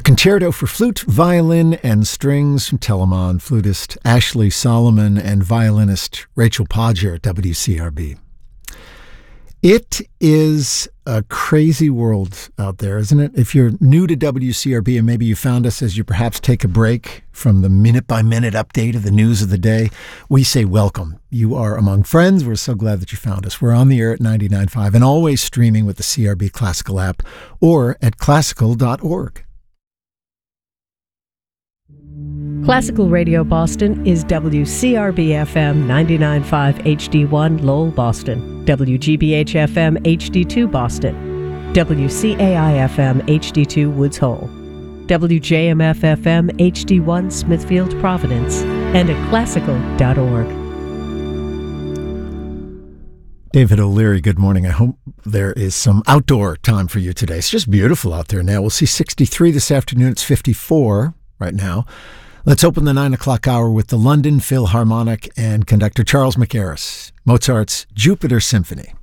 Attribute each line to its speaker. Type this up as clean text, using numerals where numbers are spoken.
Speaker 1: Concerto for flute, violin, and strings from Telemann flutist Ashley Solomon and violinist Rachel Podger at WCRB. It is a crazy world out there, isn't it? If you're new to WCRB and maybe you found us as you perhaps take a break from the minute-by-minute update of the news of the day, we say welcome. You are among friends. We're so glad that you found us. We're on the air at 99.5 and always streaming with the CRB Classical app or at classical.org.
Speaker 2: Classical Radio Boston is WCRB-FM 99.5 HD1 Lowell, Boston, WGBH-FM HD2 Boston, WCAI-FM HD2 Woods Hole, WJMF-FM HD1 Smithfield, Providence, and at classical.org.
Speaker 1: David O'Leary, good morning. I hope there is some outdoor time for you today. It's just beautiful out there now. We'll see 63 this afternoon. It's 54 right now. Let's open the 9 o'clock hour with the London Philharmonic and conductor Charles McArris, Mozart's Jupiter Symphony.